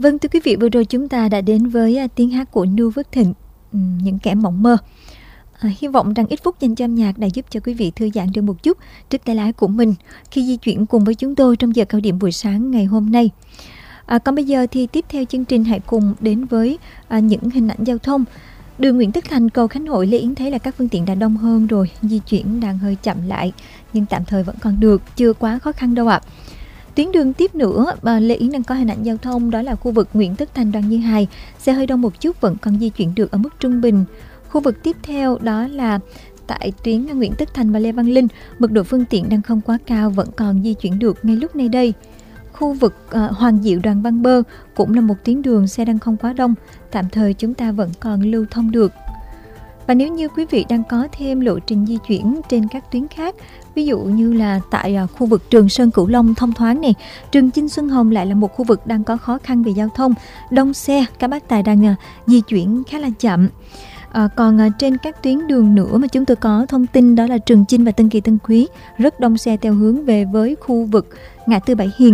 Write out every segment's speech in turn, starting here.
Vâng, thưa quý vị, vừa rồi chúng ta đã đến với tiếng hát của Nu Phước Thịnh, Những Kẻ Mộng Mơ. Hy vọng rằng ít phút dành cho âm nhạc đã giúp cho quý vị thư giãn được một chút trước tay lái của mình khi di chuyển cùng với chúng tôi trong giờ cao điểm buổi sáng ngày hôm nay. Còn bây giờ thì tiếp theo chương trình hãy cùng đến với những hình ảnh giao thông. Đường Nguyễn Tất Thành, cầu Khánh Hội, Lê Yến thấy là các phương tiện đã đông hơn rồi, di chuyển đang hơi chậm lại, nhưng tạm thời vẫn còn được, chưa quá khó khăn đâu ạ. Tuyến đường tiếp nữa, Lê Yến đang có hình ảnh giao thông, đó là khu vực Nguyễn Tất Thành, Đoàn Như Hài, xe hơi đông một chút vẫn còn di chuyển được ở mức trung bình. Khu vực tiếp theo đó là tại tuyến Nguyễn Tất Thành và Lê Văn Linh, mật độ phương tiện đang không quá cao, vẫn còn di chuyển được ngay lúc này đây. Khu vực Hoàng Diệu, Đoàn Văn Bơ cũng là một tuyến đường xe đang không quá đông, tạm thời chúng ta vẫn còn lưu thông được. Và nếu như quý vị đang có thêm lộ trình di chuyển trên các tuyến khác, ví dụ như là tại khu vực Trường Sơn Cửu Long thông thoáng này, Trường Chinh Xuân Hồng lại là một khu vực đang có khó khăn về giao thông, đông xe, các bác tài đang di chuyển khá là chậm. Còn trên các tuyến đường nữa mà chúng tôi có thông tin, đó là Trường Chinh và Tân Kỳ Tân Quý rất đông xe theo hướng về với khu vực ngã tư Bảy Hiền.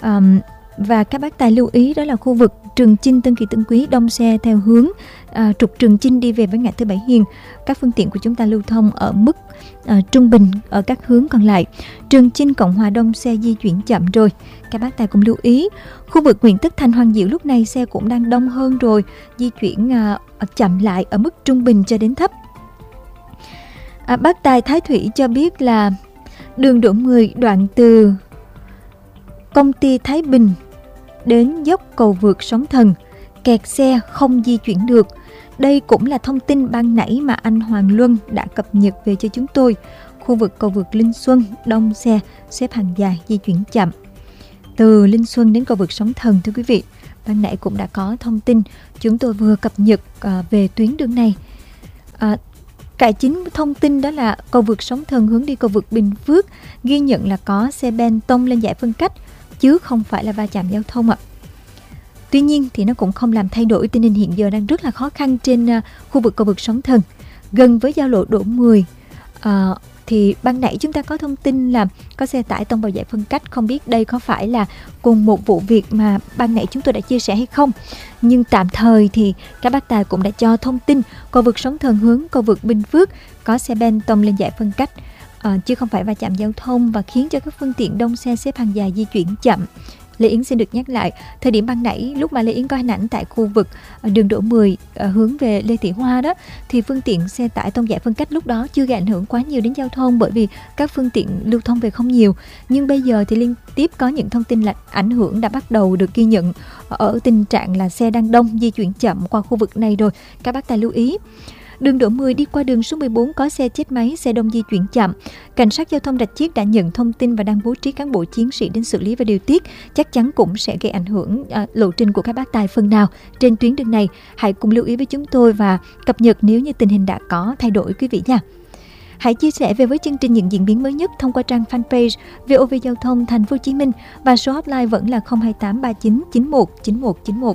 Và các bác tài lưu ý đó là khu vực Trường Chinh, Tân Kỳ Tân Quý đông xe theo hướng trục Trường Chinh đi về với ngã tư Bảy Hiền. Các phương tiện của chúng ta lưu thông ở mức trung bình ở các hướng còn lại. Trường Chinh, Cộng Hòa đông xe di chuyển chậm rồi, các bác tài cũng lưu ý. Khu vực Nguyễn Tất Thành, Hoàng Diệu lúc này xe cũng đang đông hơn rồi, di chuyển chậm lại ở mức trung bình cho đến thấp. Bác tài Thái Thủy cho biết là đường Đỗ Mười đoạn từ công ty Thái Bình đến dốc cầu vượt Sóng Thần kẹt xe không di chuyển được. Đây cũng là thông tin ban nãy mà anh Hoàng Luân đã cập nhật về cho chúng tôi. Khu vực cầu vượt Linh Xuân đông xe, xếp hàng dài, di chuyển chậm từ Linh Xuân đến cầu vượt Sóng Thần. Thưa quý vị, ban nãy cũng đã có thông tin, chúng tôi vừa cập nhật về tuyến đường này. Cải chính thông tin đó là cầu vượt Sóng Thần hướng đi cầu vượt Bình Phước ghi nhận là có xe ben tông lên giải phân cách, chứ không phải là va chạm giao thông ạ. Tuy nhiên thì nó cũng không làm thay đổi tình hình hiện giờ đang rất là khó khăn trên khu vực cầu vượt Sóng Thần gần với giao lộ Đỗ Mười. Thì ban nãy chúng ta có thông tin là có xe tải tông vào giải phân cách, không biết đây có phải là cùng một vụ việc mà ban nãy chúng tôi đã chia sẻ hay không. Nhưng tạm thời thì các bác tài cũng đã cho thông tin cầu vượt Sóng Thần hướng cầu vượt Bình Phước có xe ben tông lên giải phân cách, chứ không phải va chạm giao thông và khiến cho các phương tiện đông xe xếp hàng dài di chuyển chậm. Lê Yến xin được nhắc lại, thời điểm ban nãy lúc mà Lê Yến có hình ảnh tại khu vực đường Đỗ Mười hướng về Lê Thị Hoa đó, thì phương tiện xe tải tông giải phân cách lúc đó chưa gây ảnh hưởng quá nhiều đến giao thông, bởi vì các phương tiện lưu thông về không nhiều. Nhưng bây giờ thì liên tiếp có những thông tin là ảnh hưởng đã bắt đầu được ghi nhận ở tình trạng là xe đang đông di chuyển chậm qua khu vực này rồi, các bác tài lưu ý. Đường Đỗ Mười đi qua đường số 14 có xe chết máy, xe đông di chuyển chậm. Cảnh sát giao thông Rạch Chiếc đã nhận thông tin và đang bố trí cán bộ chiến sĩ đến xử lý và điều tiết. Chắc chắn cũng sẽ gây ảnh hưởng lộ trình của các bác tài phần nào trên tuyến đường này. Hãy cùng lưu ý với chúng tôi và cập nhật nếu như tình hình đã có thay đổi quý vị nha. Hãy chia sẻ về với chương trình những diễn biến mới nhất thông qua trang fanpage VOV Giao thông Thành phố Hồ Chí Minh và số hotline vẫn là 02839 91 91 91.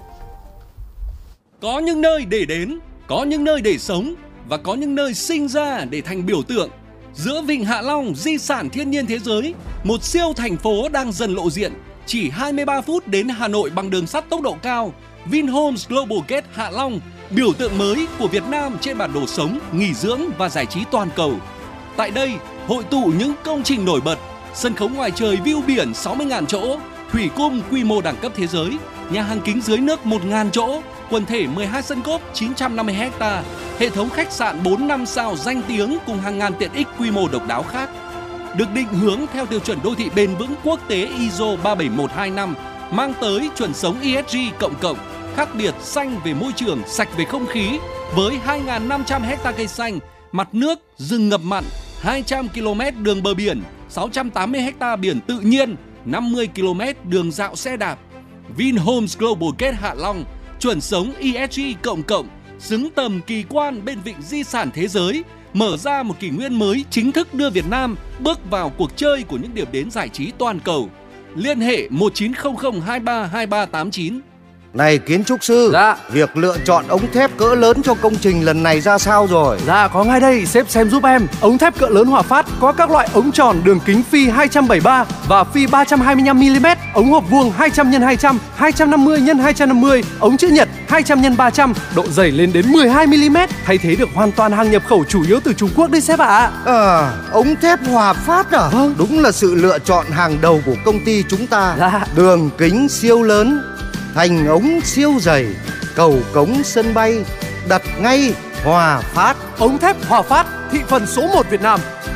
Có những nơi để đến, có những nơi để sống và có những nơi sinh ra để thành biểu tượng. Giữa Vịnh Hạ Long, di sản thiên nhiên thế giới, một siêu thành phố đang dần lộ diện. Chỉ 23 phút đến Hà Nội bằng đường sắt tốc độ cao. Vinhomes Global Gate Hạ Long, biểu tượng mới của Việt Nam trên bản đồ sống, nghỉ dưỡng và giải trí toàn cầu. Tại đây, hội tụ những công trình nổi bật, sân khấu ngoài trời view biển 60.000 chỗ, thủy cung quy mô đẳng cấp thế giới, nhà hàng kính dưới nước 1.000 chỗ, quần thể 12 sân golf 950 ha, hệ thống khách sạn 4-5 sao danh tiếng cùng hàng ngàn tiện ích quy mô độc đáo khác. Được định hướng theo tiêu chuẩn đô thị bền vững quốc tế ISO 37125, mang tới chuẩn sống ESG cộng, khác biệt xanh về môi trường, sạch về không khí, với 2.500 ha cây xanh, mặt nước, rừng ngập mặn, 200 km đường bờ biển, 680 ha biển tự nhiên, 50 km đường dạo xe đạp. Vinhomes Global Gate Hạ Long, chuẩn sống ESG cộng, xứng tầm kỳ quan bên vịnh di sản thế giới, mở ra một kỷ nguyên mới chính thức đưa Việt Nam bước vào cuộc chơi của những điểm đến giải trí toàn cầu. Liên hệ 1900 23 2389. Này kiến trúc sư, Dạ. việc lựa chọn ống thép cỡ lớn cho công trình lần này ra sao rồi? Dạ có ngay đây, sếp xem giúp em. Ống thép cỡ lớn Hòa Phát có các loại ống tròn đường kính phi 273 và phi 325mm, ống hộp vuông 200x200, 250x250, ống chữ nhật 200x300, độ dày lên đến 12mm, thay thế được hoàn toàn hàng nhập khẩu chủ yếu từ Trung Quốc đấy sếp ạ. Ống thép Hòa Phát à? Vâng. Đúng là sự lựa chọn hàng đầu của công ty chúng ta. Dạ. Đường kính siêu lớn, thành ống siêu dày, cầu cống sân bay, đặt ngay Hòa Phát. Ống thép Hòa Phát, thị phần số 1 Việt Nam.